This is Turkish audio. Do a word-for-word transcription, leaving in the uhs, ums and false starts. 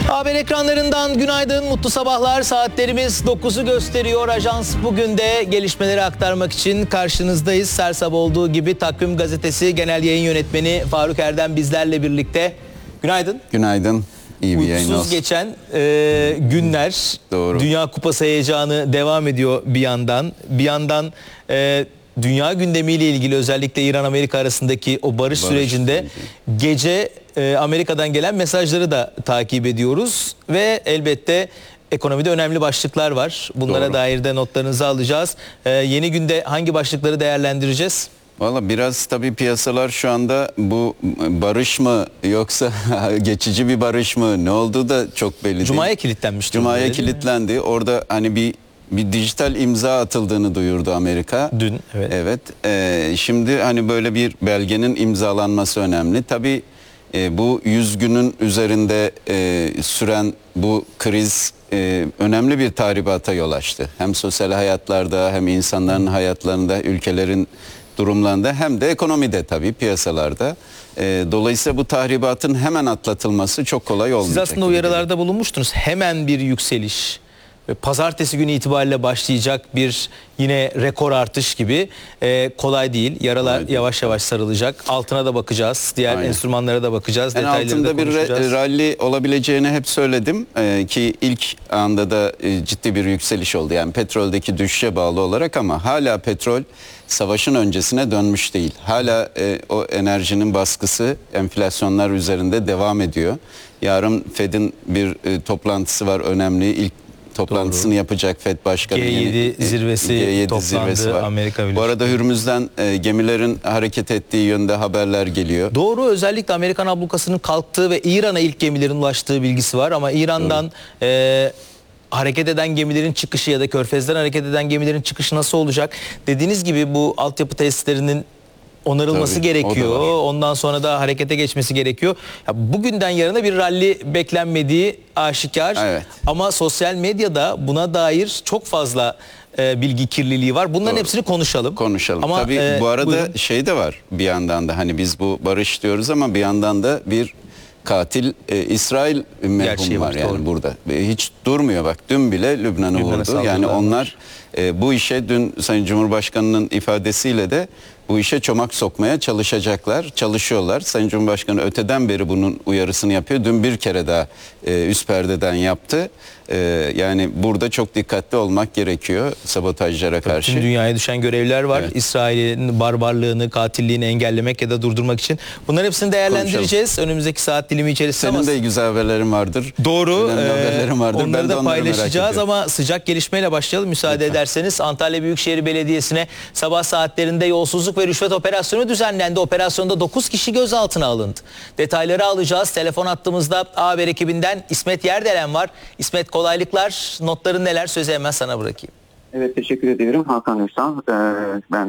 Haber ekranlarından günaydın, mutlu sabahlar. Saatlerimiz dokuzu gösteriyor. Ajans bugün de gelişmeleri aktarmak için karşınızdayız. Her sabah olduğu gibi Takvim Gazetesi Genel Yayın Yönetmeni Faruk Erdem bizlerle birlikte. Günaydın. Günaydın. İyi bir yayın olsun. Uykusuz geçen e, günler. Doğru. Dünya Kupası heyecanı devam ediyor bir yandan. Bir yandan e, dünya gündemiyle ilgili özellikle İran-Amerika arasındaki o barış, barış sürecinde süreci. gece e, Amerika'dan gelen mesajları da takip ediyoruz. Ve elbette ekonomide önemli başlıklar var. Bunlara Doğru. dair de notlarınızı alacağız. E, yeni günde hangi başlıkları değerlendireceğiz? Valla biraz tabii piyasalar şu anda bu barış mı yoksa geçici bir barış mı ne olduğu da çok belli değil. Cuma'ya kilitlenmişti. Cuma'ya kilitlendi. Orada hani bir bir dijital imza atıldığını duyurdu Amerika. Dün evet. Evet. E, şimdi hani böyle bir belgenin imzalanması önemli. Tabii e, bu yüz günün üzerinde e, süren bu kriz e, önemli bir tahribata yol açtı. Hem sosyal hayatlarda hem insanların hayatlarında, ülkelerin durumlarında hem de ekonomide tabii piyasalarda. E, dolayısıyla bu tahribatın hemen atlatılması çok kolay olmayacak. Siz aslında uyarılarda bulunmuştunuz. Hemen bir yükseliş ve pazartesi günü itibariyle başlayacak bir yine rekor artış gibi e, kolay değil. Yaralar kolay yavaş değil. yavaş sarılacak. Altına da bakacağız. Diğer Aynen. enstrümanlara da bakacağız. Yani altında bir re- rally olabileceğini hep söyledim e, ki ilk anda da e, ciddi bir yükseliş oldu. Yani petroldeki düşüşe bağlı olarak ama hala petrol savaşın öncesine dönmüş değil. Hala e, o enerjinin baskısı enflasyonlar üzerinde devam ediyor. Yarın Fed'in bir e, toplantısı var önemli. İlk toplantısını Doğru. yapacak Fed Başkanı. G yedi zirvesi G yedi toplandı zirvesi var. Amerika Bu arada Hürmüz'den e, gemilerin hareket ettiği yönde haberler geliyor. Doğru, özellikle Amerikan ablukasının kalktığı ve İran'a ilk gemilerin ulaştığı bilgisi var ama İran'dan e, hareket eden gemilerin çıkışı ya da Körfez'den hareket eden gemilerin çıkışı nasıl olacak? Dediğiniz gibi bu altyapı tesislerinin onarılması Tabii, gerekiyor. Ondan sonra da harekete geçmesi gerekiyor. Ya bugünden yarına bir rally beklenmediği aşikar. Evet. Ama sosyal medyada buna dair çok fazla e, bilgi kirliliği var. Bunların Doğru. hepsini konuşalım. Konuşalım. Ama, Tabii e, bu arada buyurun. şey de var bir yandan da hani biz bu barış diyoruz ama bir yandan da bir katil e, İsrail merhum var yani doğru. burada. E, hiç durmuyor bak. Dün bile Lübnan'ı vurdu. Yani onlar e, bu işe dün Sayın Cumhurbaşkanı'nın ifadesiyle de bu işe çomak sokmaya çalışacaklar, çalışıyorlar. Sayın Cumhurbaşkanı öteden beri bunun uyarısını yapıyor. Dün bir kere daha e, üst perdeden yaptı. E, yani burada çok dikkatli olmak gerekiyor sabotajlara karşı. Tüm dünyaya düşen görevler var. Evet. İsrail'in barbarlığını, katilliğini engellemek ya da durdurmak için. Bunların hepsini değerlendireceğiz Konuşalım. önümüzdeki saat dilimi içerisinde. Senin ama... de güzel haberlerin vardır. Doğru. Önemli ee, haberlerim vardır. Onları ben da onları paylaşacağız ama sıcak gelişmeyle başlayalım müsaade Lütfen. ederseniz. Antalya Büyükşehir Belediyesi'ne sabah saatlerinde yolsuzluk ve rüşvet operasyonu düzenlendi. Operasyonda dokuz kişi gözaltına alındı. Detayları alacağız. Telefon hattımızda A Haber ekibinden İsmet Yerdelen var. İsmet, kolaylıklar. Notların neler? Sözü hemen sana bırakayım. Evet, teşekkür ediyorum. Hakan Ünsal. Ee, ben